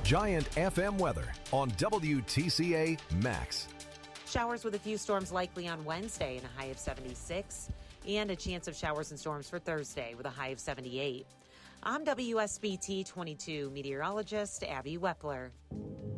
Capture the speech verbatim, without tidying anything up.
Giant F M weather on W T C A Max. Showers with a few storms likely on Wednesday and a high of seventy-six. And a chance of showers and storms for Thursday with a high of seventy-eight. I'm W S B T twenty-two meteorologist Abby Wepler.